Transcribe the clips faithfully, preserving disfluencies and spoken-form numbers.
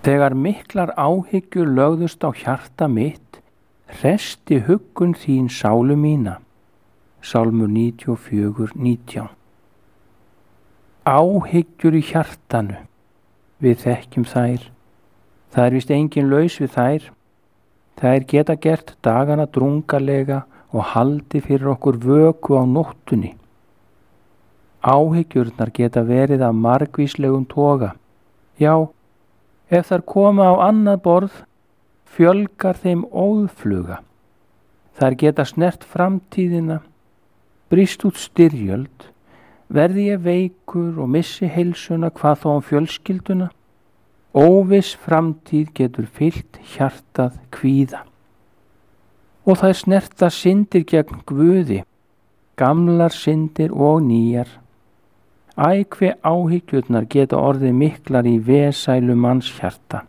Þegar miklar áhyggjur lögðust á hjarta mitt, hresti huggun þín sálu mína. Sálmur níutíu og fjögur, nítján. Áhyggjur í hjartanu, við þekkjum þær. Það er víst engin laus við þær. Þær geta gert dagana drungalega og haldi fyrir okkur vöku á nóttunni. Áhyggjurnar geta verið af margvíslegum toga. Já, ef þær koma á annað borð, fjölgar þeim óðfluga. Þær geta snert framtíðina, brýst út styrjöld, verði ég veikur og missi heilsuna, hvað þó um fjölskylduna. Óviss framtíð getur fyllt hjartað kvíða. Og þær snerta syndir gegn Guði, gamlar syndir og nýjar. Æ, hve áhyggjurnar geta orðið miklar í vesælu manns hjarta.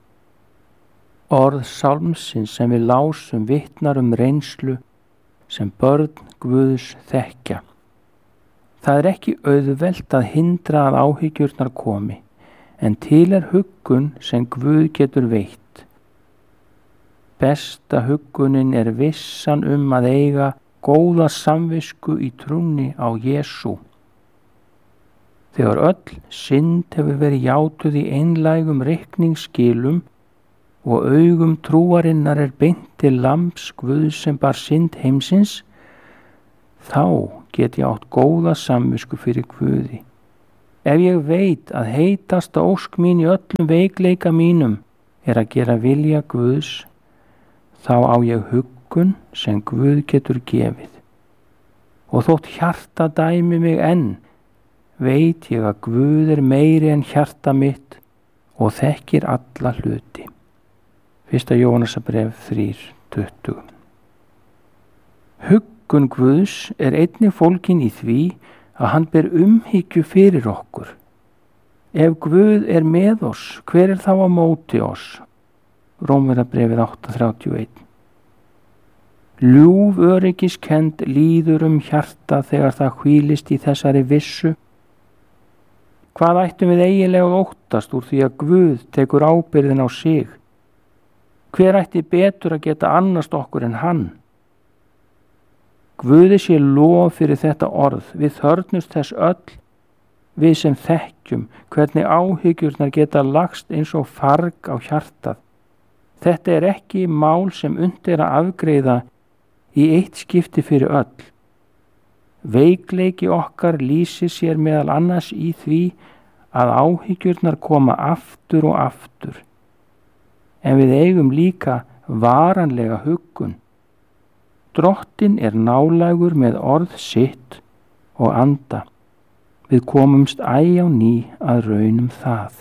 Orð sálmsins sem við lásum vitnar um reynslu sem börn Guðs þekkja. Það er ekki auðvelt að hindra að áhyggjurnar komi, en til er huggun sem Guð getur veitt. Besta huggunin er vissan um að eiga góða samvisku í trúnni á Jesú. Þegar öll synd hefur verið játuð í einlægum reikningsskilum og augum trúarinnar er beint til lambs Guðs sem bar synd heimsins, þá get ég átt góða samvisku fyrir Guði. Ef ég veit að heitasta ósk mín í öllum veikleika mínum er að gera vilja Guðs, þá á ég huggun sem Guð getur gefið. Og þótt hjarta dæmi mig enn, veit ég að Guð er meiri en hjarta mitt og þekkir alla hluti. Fyrsta Jóhannesarbréf þrjú, tuttugu. Huggun Guðs er einnig fólgin í því að hann ber umhyggju fyrir okkur. Ef Guð er með oss, hver er þá á móti oss? Rómverjabréfið átta, þrjátíu og eitt. Ljúf öryggiskend líður um hjarta þegar það hvílist í þessari vissu. Hvað ættum við eiginlega að óttast úr því að Guð tekur ábyrgðin á sig? Hver ætti betur að geta annast okkur en hann? Guði sé lof fyrir þetta orð, við þörfnumst þess öll, við sem þekkjum hvernig áhyggjurnar geta lagst eins og farg á hjartað. Þetta er ekki mál sem unnt er að afgreiða í eitt skipti fyrir öll. Veikleiki okkar lýsir sér meðal annars í því að áhyggjurnar koma aftur og aftur. En við eigum líka varanlega huggun. Drottinn er nálægur með orð sitt og anda. Við komumst æ á ný að raunum það.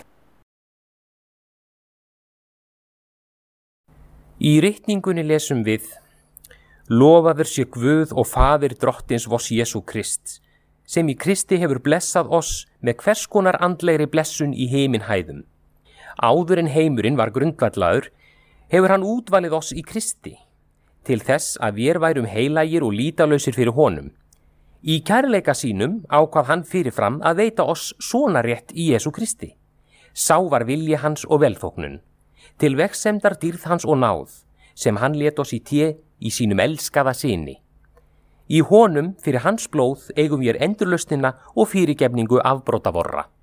Í ritningunni lesum við: Lofaður sé Guð og Faðir drottins voss Jesú Krist, sem í Kristi hefur blessað oss með hvers konar andlegri blessun í himinhæðum. Áður en heimurinn var grundvallaður, hefur hann útvalið oss í Kristi, til þess að við værum heilagir og lýtalausir fyrir honum. Í kærleika sínum ákvað hann fyrirfram að veita oss svona rétt í Jesú Kristi. Sá var vilji hans og velþóknun, til vegsemdar dýrð hans og náð, sem hann lét oss í té í sínum elskaða syni. Í honum fyrir hans blóð eigum við endurlausnina og fyrirgefningu afbrotavorra.